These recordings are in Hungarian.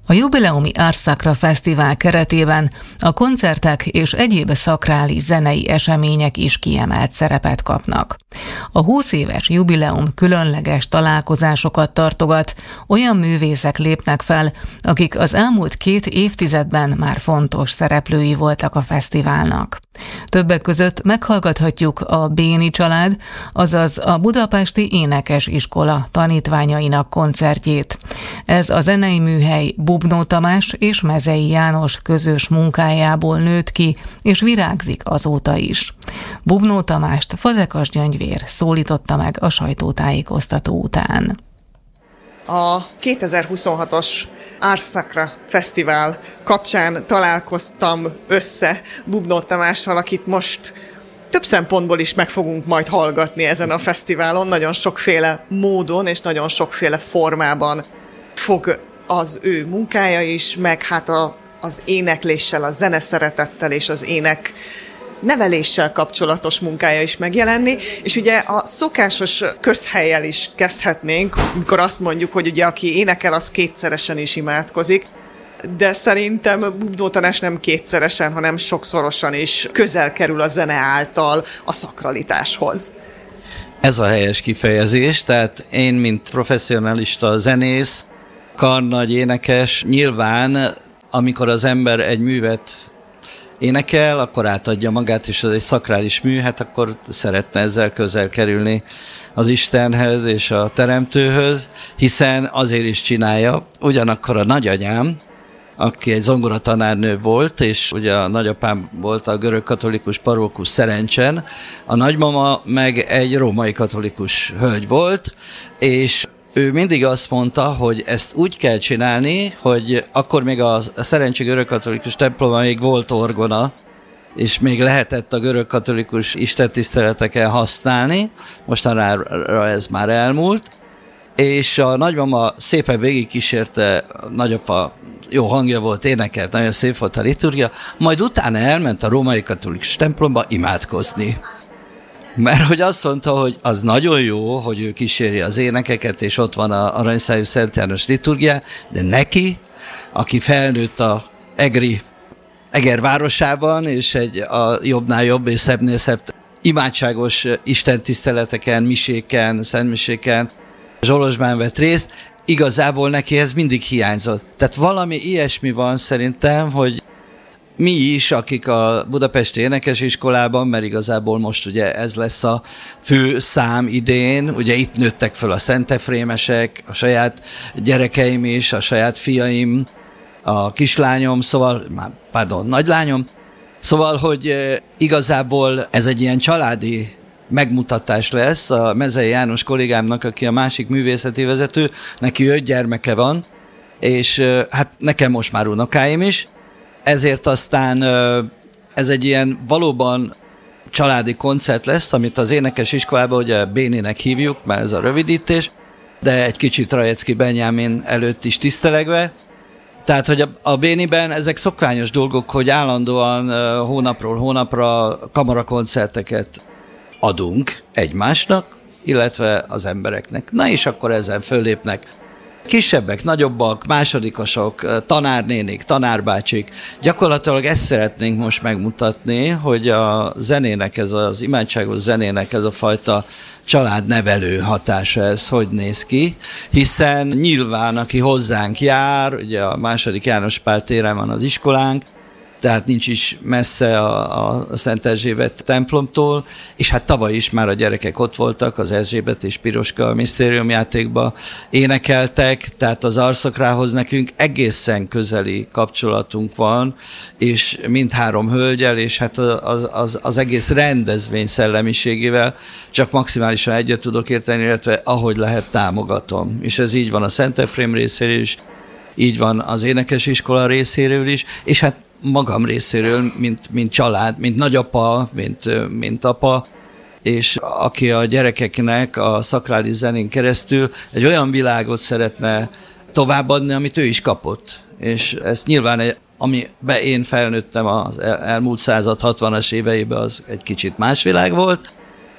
A jubileumi Ars Sacra Fesztivál keretében a koncertek és egyéb szakrális zenei események is kiemelt szerepet kapnak. A 20 éves jubileum különleges találkozásokat tartogat, olyan művészek lépnek fel, akik az elmúlt 2 évtizedben már fontos szereplői voltak a fesztiválnak. Többek között meghallgathatjuk a Béni család, azaz a Budapesti Énekesiskola tanítványainak koncertjét. Ez a zenei műhely Bubnó Tamás és Mezei János közös munkájából nőtt ki, és virágzik azóta is. Bubnó Tamást Fazekas Gyöngyvér szólította meg a sajtótájékoztató után. A 2026-os Ars Sacra Fesztivál kapcsán találkoztam össze Bubnó Tamással, akit most több szempontból is meg fogunk majd hallgatni ezen a fesztiválon. Nagyon sokféle módon és nagyon sokféle formában fog az ő munkája is, meg hát az énekléssel, a zeneszeretettel és az ének neveléssel kapcsolatos munkája is megjelenni, és ugye a szokásos közhellyel is kezdhetnénk, amikor azt mondjuk, hogy ugye aki énekel, az kétszeresen is imádkozik, de szerintem Bubnó Tamás nem kétszeresen, hanem sokszorosan is közel kerül a zene által a szakralitáshoz. Ez a helyes kifejezés, tehát én, mint professzionalista zenész, karnagy énekes, nyilván, amikor az ember egy művet énekel, akkor átadja magát, és ez egy szakrális mű, hát akkor szeretne ezzel közel kerülni az Istenhez és a Teremtőhöz, hiszen azért is csinálja. Ugyanakkor a nagyanyám, aki egy zongoratanárnő volt, és ugye a nagyapám volt a görögkatolikus parókus Szerencsen, a nagymama meg egy római katolikus hölgy volt, és ő mindig azt mondta, hogy ezt úgy kell csinálni, hogy akkor még a Szerencsi görögkatolikus templomban még volt orgona, és még lehetett a görögkatolikus istentiszteleteken használni, mostanra ez már elmúlt, és a nagymama szépen végigkísérte, nagyapa jó hangja volt, énekelt, nagyon szép volt a liturgia, majd utána elment a római katolikus templomba imádkozni. Mert hogy azt mondta, hogy az nagyon jó, hogy ő kíséri az énekeket, és ott van a aranyszájú Szent János liturgia, de neki, aki felnőtt a Eger városában, és a jobbnál jobb és szebbnél szebb imádságos istentiszteleteken, miséken, szentmiséken, Zsolozsmán vett részt, igazából neki ez mindig hiányzott. Tehát valami ilyesmi van szerintem, hogy mi is, akik a Budapesti Énekesiskolában, mert igazából most ugye ez lesz a fő szám idén, ugye itt nőttek föl a szentefrémesek, a saját gyerekeim is, a saját fiaim, a kislányom, nagylányom. Szóval, hogy igazából ez egy ilyen családi megmutatás lesz. A Mezei János kollégámnak, aki a másik művészeti vezető, neki 5 gyermeke van, és hát nekem most már unokáim is, ezért aztán ez egy ilyen valóban családi koncert lesz, amit az énekesiskolában ugye Béninek hívjuk, már ez a rövidítés, de egy kicsit Rajecki Benyámin előtt is tisztelegve. Tehát, hogy a Béniben ezek szokványos dolgok, hogy állandóan hónapról hónapra kamarakoncerteket adunk egymásnak, illetve az embereknek. Na és akkor ezen föllépnek kisebbek, nagyobbak, másodikosok, tanárnénik, tanárbácsik. Gyakorlatilag ezt szeretnénk most megmutatni, hogy a zenének, ez az imádságos zenének ez a fajta családnevelő hatása, ez hogy néz ki, hiszen nyilván, aki hozzánk jár, ugye a II. János Pál téren van az iskolánk, tehát nincs is messze a Szent Erzsébet templomtól, és hát tavaly is már a gyerekek ott voltak, az Erzsébet és Piroska misztériumjátékba énekeltek, tehát az Ars Sacrához nekünk egészen közeli kapcsolatunk van, és mindhárom hölgyel, és hát az egész rendezvény szellemiségével csak maximálisan egyet tudok érteni, illetve ahogy lehet támogatom. És ez így van a Szent Efrém részéről is, így van az énekesiskola részéről is, és hát magam részéről, mint család, mint nagyapa, mint apa, és aki a gyerekeknek a szakrális zenén keresztül egy olyan világot szeretne továbbadni, amit ő is kapott. És ez nyilván, amiben én felnőttem az elmúlt század 60-as éveiben, az egy kicsit más világ volt,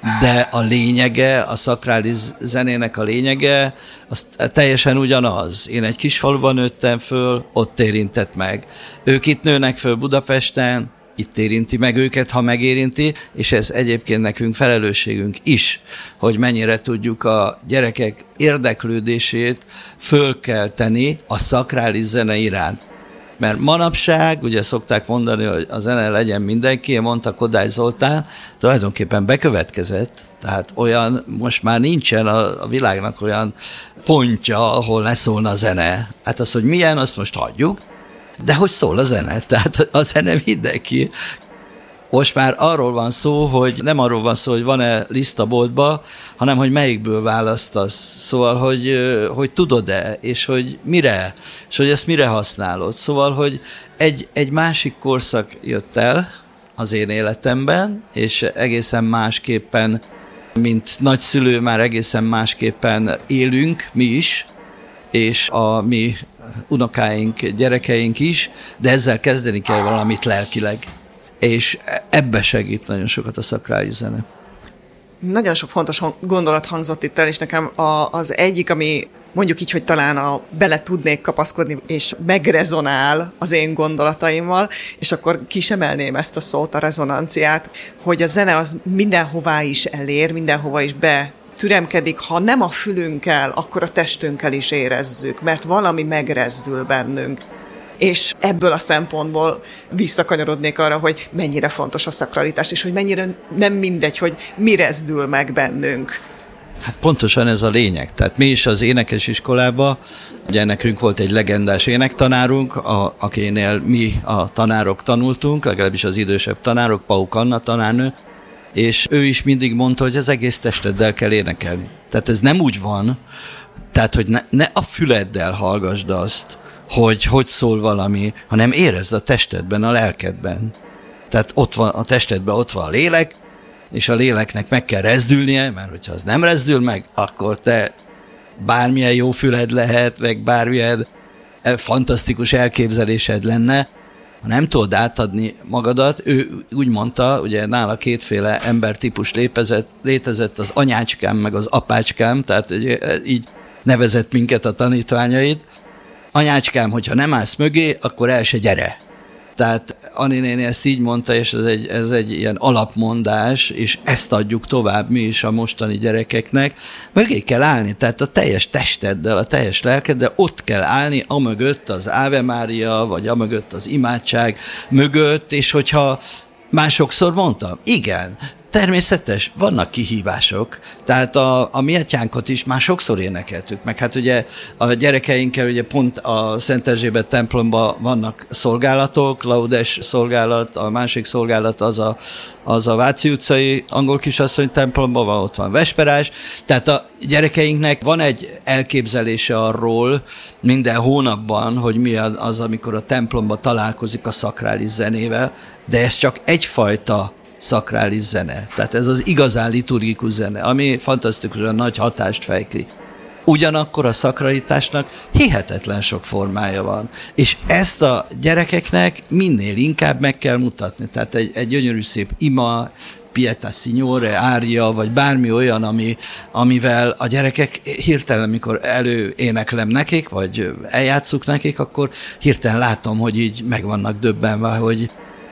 de a lényege, a szakrális zenének a lényege, az teljesen ugyanaz. Én egy kis faluban nőttem föl, ott érintett meg. Ők itt nőnek föl Budapesten, itt érinti meg őket, ha megérinti, és ez egyébként nekünk felelősségünk is, hogy mennyire tudjuk a gyerekek érdeklődését fölkelteni a szakrális zene iránt. Mert manapság, ugye szokták mondani, hogy a zene legyen mindenki, mondta Kodály Zoltán, tulajdonképpen bekövetkezett, tehát olyan, most már nincsen a világnak olyan pontja, ahol ne szólna a zene. Hát az, hogy milyen, azt most hagyjuk, de hogy szól a zene, tehát a zene mindenki. Most már arról van szó, hogy nem arról van szó, hogy van-e lista boltba, hanem hogy melyikből választasz. Szóval, hogy tudod-e, és hogy mire, és hogy ezt mire használod. Szóval, hogy egy másik korszak jött el az én életemben, és egészen másképpen, mint nagyszülő, már egészen másképpen élünk mi is, és a mi unokáink, gyerekeink is, de ezzel kezdeni kell valamit lelkileg. És ebbe segít nagyon sokat a szakrális zene. Nagyon sok fontos gondolat hangzott itt el, és nekem az egyik, ami mondjuk így, hogy talán bele tudnék kapaszkodni, és megrezonál az én gondolataimmal, és akkor ki sem emelném ezt a szót, a rezonanciát, hogy a zene az mindenhová is elér, mindenhova is betüremkedik, ha nem a fülünkkel, akkor a testünkkel is érezzük, mert valami megrezdül bennünk. És ebből a szempontból visszakanyarodnék arra, hogy mennyire fontos a szakralitás, és hogy mennyire nem mindegy, hogy mi rezdül meg bennünk. Hát pontosan ez a lényeg. Tehát mi is az énekes iskolában, ugye nekünk volt egy legendás énektanárunk, akinél mi a tanárok tanultunk, legalábbis az idősebb tanárok, Pauk Anna tanárnő, és ő is mindig mondta, hogy az egész testeddel kell énekelni. Tehát ez nem úgy van, tehát hogy ne a füleddel hallgasd azt, hogy szól valami, hanem érezd a testedben, a lelkedben. Tehát ott van, a testedben ott van a lélek, és a léleknek meg kell rezdülnie, mert hogyha az nem rezdül meg, akkor te bármilyen jó füled lehet, meg bármilyen fantasztikus elképzelésed lenne, ha nem tudod átadni magadat, ő úgy mondta, ugye nála kétféle embertípus létezett, az anyácskám, meg az apácskám, tehát ugye, így nevezett minket a tanítványaid. Anyácskám, hogyha nem állsz mögé, akkor el se gyere. Tehát Ani néni ezt így mondta, és ez egy ilyen alapmondás, és ezt adjuk tovább mi is a mostani gyerekeknek. Mögé kell állni, tehát a teljes testeddel, a teljes lelkeddel ott kell állni, amögött az Ave Mária, vagy amögött az imádság mögött, és hogyha másokszor mondtam, igen, természetes, vannak kihívások, tehát a mi atyánkot is már sokszor énekeltük, meg hát ugye a gyerekeinkkel ugye pont a Szent Erzsébet templomban vannak szolgálatok, laudes szolgálat, a másik szolgálat az a Váci utcai angol kisasszony templomban van, ott van vesperás, tehát a gyerekeinknek van egy elképzelése arról minden hónapban, hogy mi az, amikor a templomban találkozik a szakrális zenével, de ez csak egyfajta szakrális zene. Tehát ez az igazán liturgikus zene, ami fantasztikusan nagy hatást fejti. Ugyanakkor a szakralitásnak hihetetlen sok formája van. És ezt a gyerekeknek minél inkább meg kell mutatni. Tehát egy gyönyörű szép ima, Pietà Signore, ária, vagy bármi olyan, amivel a gyerekek hirtelen, amikor előéneklem nekik, vagy eljátszuk nekik, akkor hirtelen látom, hogy így meg vannak döbbenve, hogy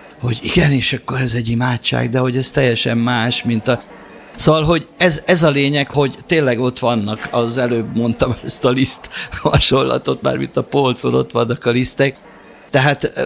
igen, és akkor ez egy imádság, de hogy ez teljesen más, mint a... Szóval, hogy ez a lényeg, hogy tényleg ott vannak, az előbb mondtam ezt a liszt hasonlatot, már mint a polcon ott vannak a lisztek, tehát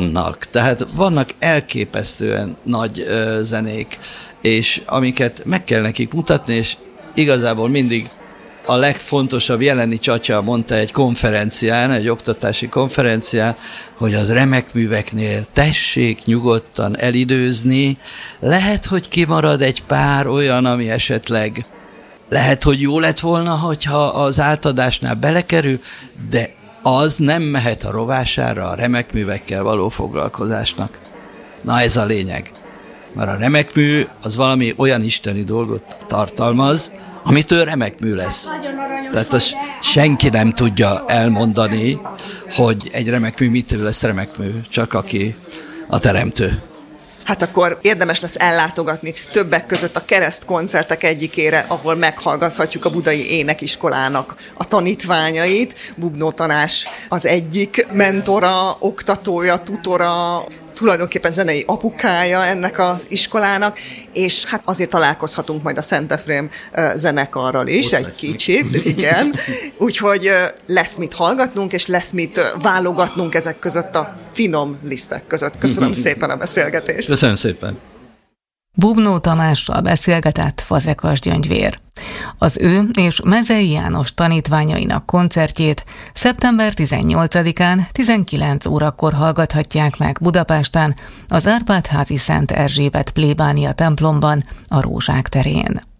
vannak elképesztően nagy zenék, és amiket meg kell nekik mutatni, és igazából mindig a legfontosabb, Jeleni Csatya mondta egy konferencián, egy oktatási konferencián, hogy az remek műveknél tessék nyugodtan elidőzni, lehet, hogy kimarad egy pár olyan, ami esetleg lehet, hogy jó lett volna, hogyha az átadásnál belekerül, de az nem mehet a rovására a remek művekkel való foglalkozásnak. Na ez a lényeg. Mert a remek mű az valami olyan isteni dolgot tartalmaz, amitől remek mű lesz. Tehát azt senki nem tudja elmondani, hogy egy remek mű mitől lesz remek mű, csak aki a teremtő. hát akkor érdemes lesz ellátogatni többek között a Keresztkoncertek egyikére, ahol meghallgathatjuk a Budai Énekiskolának a tanítványait. Bubnó Tamás az egyik mentora, oktatója, tutora, tulajdonképpen zenei apukája ennek az iskolának, és hát azért találkozhatunk majd a Szent Efrém zenekarral is, ott egy kicsit, igen. Úgyhogy lesz mit hallgatnunk, és lesz mit válogatnunk ezek között a finom lisztek között. Köszönöm szépen a beszélgetést. Köszönöm szépen. Bubnó Tamással beszélgetett Fazekas Gyöngyvér. Az ő és Mezei János tanítványainak koncertjét szeptember 18-án 19 órakor hallgathatják meg Budapesten, az Árpád-házi Szent Erzsébet plébánia templomban, a Rózsák terén.